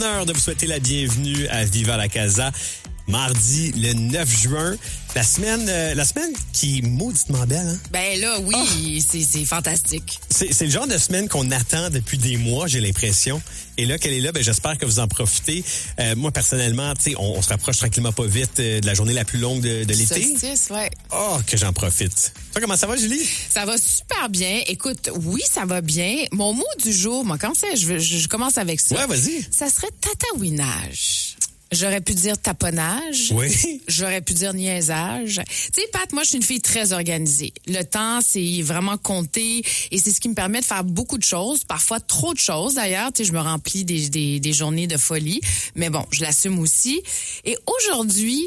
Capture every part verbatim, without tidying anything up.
Honneur de vous souhaiter la bienvenue à Viva la Casa. Mardi, le neuf juin, la semaine euh, la semaine qui est mauditement belle. Hein? Ben là, oui, oh. c'est, c'est fantastique. C'est, c'est le genre de semaine qu'on attend depuis des mois, j'ai l'impression. Et là, qu'elle est là, ben j'espère que vous en profitez. Euh, moi, personnellement, tu sais, on, on se rapproche tranquillement pas vite euh, de la journée la plus longue de, de l'été. Solstice, ouais. Oh, que j'en profite. Toi, comment ça va, Julie? Ça va super bien. Écoute, oui, ça va bien. Mon mot du jour, moi, quand c'est, je, je, je commence avec ça. Ouais, vas-y. Ça serait tatouinage. J'aurais pu dire taponnage. Oui. J'aurais pu dire niaisage. Tu sais, Pat, moi, je suis une fille très organisée. Le temps, c'est vraiment compté et c'est ce qui me permet de faire beaucoup de choses, parfois trop de choses d'ailleurs. Tu sais, je me remplis des, des, des journées de folie, mais bon, je l'assume aussi. Et aujourd'hui,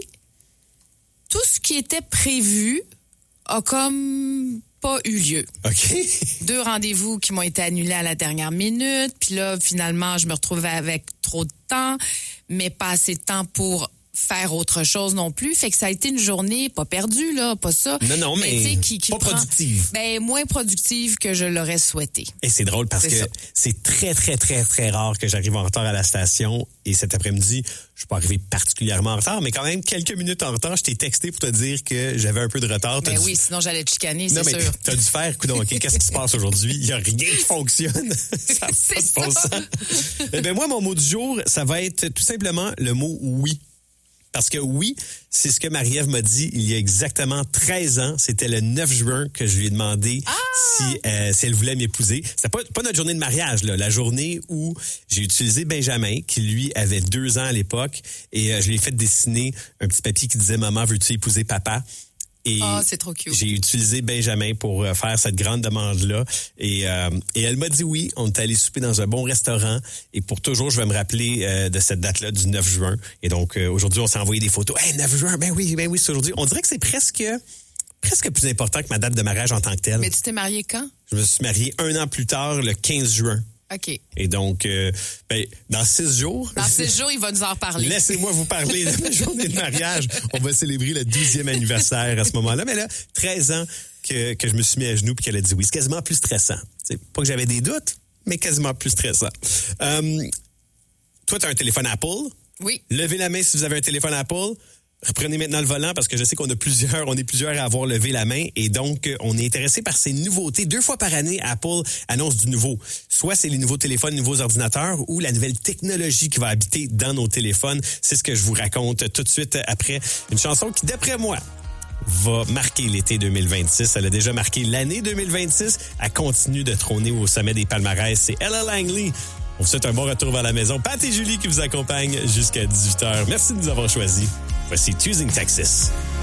tout ce qui était prévu a comme pas eu lieu. OK. Deux rendez-vous qui m'ont été annulés à la dernière minute. Puis là, finalement, je me retrouvais avec trop de temps, mais pas assez de temps pour faire autre chose non plus. Fait que ça a été une journée pas perdue, là, pas ça. Non, non, mais, mais qui, qui pas prend, productive. Ben, moins productive que je l'aurais souhaité. Et c'est drôle parce c'est que ça. C'est très, très, très, très rare que j'arrive en retard à la station. Et cet après-midi, je suis pas arrivé particulièrement en retard, mais quand même quelques minutes en retard, je t'ai texté pour te dire que j'avais un peu de retard. Ben dû... oui, sinon j'allais te chicaner, c'est non, sûr. Non, mais t'as dû faire, coudonc, OK, qu'est-ce qui se passe aujourd'hui? Il y a rien qui fonctionne. Ça c'est pas ça. Eh ben moi, mon mot du jour, ça va être tout simplement le mot oui. Parce que oui, c'est ce que Marie-Ève m'a dit il y a exactement treize ans. C'était le neuf juin que je lui ai demandé ah! si, euh, si elle voulait m'épouser. C'était pas, pas notre journée de mariage, là. La journée où j'ai utilisé Benjamin, qui lui avait deux ans à l'époque, et euh, je lui ai fait dessiner un petit papier qui disait « Maman, veux-tu épouser papa? » Et oh, c'est trop cute. J'ai utilisé Benjamin pour faire cette grande demande-là. Et, euh, et elle m'a dit oui. On est allé souper dans un bon restaurant. Et pour toujours, je vais me rappeler euh, de cette date-là du neuf juin. Et donc, euh, aujourd'hui, on s'est envoyé des photos. Hey, neuf juin, ben oui, ben oui, c'est aujourd'hui. On dirait que c'est presque, presque plus important que ma date de mariage en tant que telle. Mais tu t'es marié quand? Je me suis marié un an plus tard, le quinze juin. OK. Et donc, euh, ben, dans six jours... Dans six jours, il va nous en parler. Laissez-moi vous parler de ma journée de mariage. On va célébrer le douzième anniversaire à ce moment-là. Mais là, treize ans que, que je me suis mis à genoux puis qu'elle a dit oui. C'est quasiment plus stressant. C'est pas que j'avais des doutes, mais quasiment plus stressant. Euh, toi, tu as un téléphone Apple. Oui. Levez la main si vous avez un téléphone Apple. Reprenez maintenant le volant parce que je sais qu'on a plusieurs, on est plusieurs à avoir levé la main et donc on est intéressé par ces nouveautés. Deux fois par année, Apple annonce du nouveau. Soit c'est les nouveaux téléphones, nouveaux ordinateurs ou la nouvelle technologie qui va habiter dans nos téléphones. C'est ce que je vous raconte tout de suite après une chanson qui, d'après moi, va marquer l'été deux mille vingt-six. Elle a déjà marqué l'année deux mille vingt-six. Elle continue de trôner au sommet des palmarès. C'est Ella Langley. On vous souhaite un bon retour vers la maison. Pat et Julie qui vous accompagnent jusqu'à dix-huit heures. Merci de nous avoir choisis. Voici Choosing Texas.